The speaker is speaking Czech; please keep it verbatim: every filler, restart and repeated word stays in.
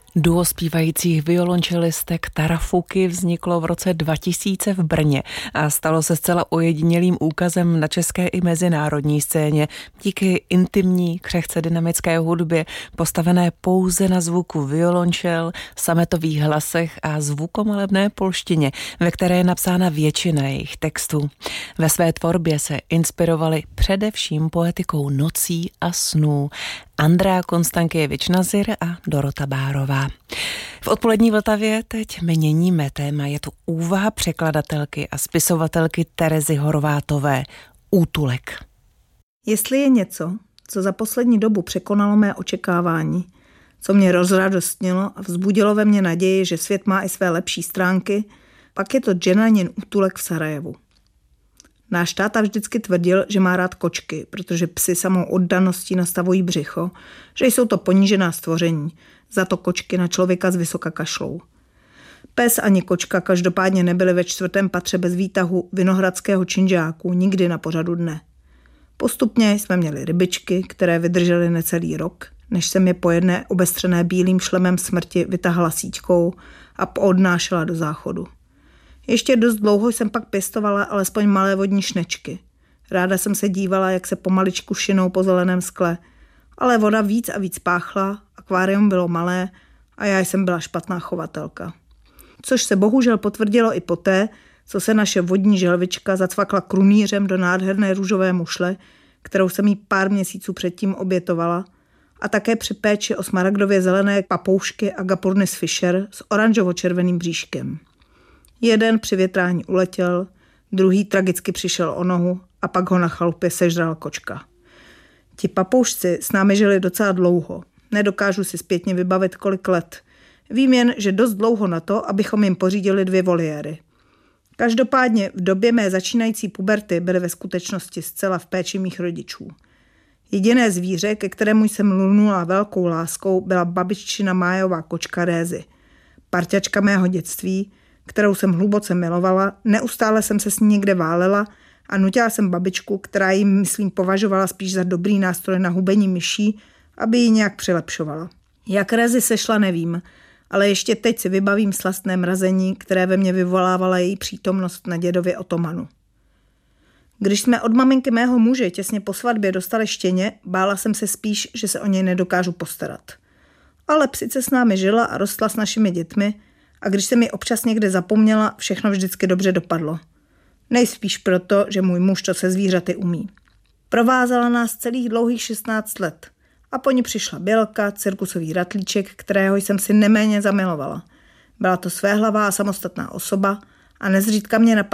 Duo zpívajících violončelistek Tarafuky vzniklo v roce dva tisíce v Brně a stalo se zcela ojedinělým úkazem na české i mezinárodní scéně díky intimní, křehce dynamické hudbě, postavené pouze na zvuku violončel, sametových hlasech a zvukomalebné polštině, ve které je napsána většina jejich textů. Ve své tvorbě se inspirovali především poetikou nocí a snů Andrea Konstankievič-Nazir a Dorota Bárová. V odpolední Vltavě teď měníme téma. Je to úvaha překladatelky a spisovatelky Terezy Horvátové. Útulek. Jestli je něco, co za poslední dobu překonalo mé očekávání, co mě rozradostnilo a vzbudilo ve mně naději, že svět má i své lepší stránky, pak je to Dženanin útulek v Sarajevu. Náš táta vždycky tvrdil, že má rád kočky, protože psi samou oddaností nastavují břicho, že jsou to ponížená stvoření, za to kočky na člověka z vysoka kašlou. Pes ani kočka každopádně nebyly ve čtvrtém patře bez výtahu vinohradského činžáku nikdy na pořadu dne. Postupně jsme měli rybičky, které vydržely necelý rok, než jsem je po jedné obestřené bílým šlemem smrti vytahala síťkou a poodnášela do záchodu. Ještě dost dlouho jsem pak pěstovala alespoň malé vodní šnečky. Ráda jsem se dívala, jak se pomaličku šinou po zeleném skle, ale voda víc a víc páchla, akvárium bylo malé a já jsem byla špatná chovatelka. Což se bohužel potvrdilo i poté, co se naše vodní želvička zacvakla krunýřem do nádherné růžové mušle, kterou jsem jí pár měsíců předtím obětovala, a také při péči o smaragdově zelené papoušky Agapurnis Fischer s oranžovo-červeným bříškem. Jeden při větrání uletěl, druhý tragicky přišel o nohu a pak ho na chalupě sežral kočka. Ti papoušci s námi žili docela dlouho. Nedokážu si zpětně vybavit, kolik let. Vím jen, že dost dlouho na to, abychom jim pořídili dvě voliéry. Každopádně v době mé začínající puberty byly ve skutečnosti zcela v péči mých rodičů. Jediné zvíře, ke kterému jsem lnula velkou láskou, byla babiččina májová kočka Rézy. Parťačka mého dětství, kterou jsem hluboce milovala, neustále jsem se s ní někde válela a nutila jsem babičku, která ji, myslím, považovala spíš za dobrý nástroj na hubení myší, aby ji nějak přilepšovala. Jak Rézy sešla, nevím, ale ještě teď si vybavím slastné mrazení, které ve mně vyvolávala její přítomnost na dědově otomanu. Když jsme od maminky mého muže těsně po svatbě dostali štěně, bála jsem se spíš, že se o něj nedokážu postarat. Ale psice s námi žila a rostla s našimi dětmi, a když jsem ji občas někde zapomněla, všechno vždycky dobře dopadlo. Nejspíš proto, že můj muž to se zvířaty umí. Provázela nás celých dlouhých šestnáct let a po ní přišla Bělka, cirkusový ratlíček, kterého jsem si neméně zamilovala. Byla to svéhlavá a samostatná osoba a nezřídka mě napadla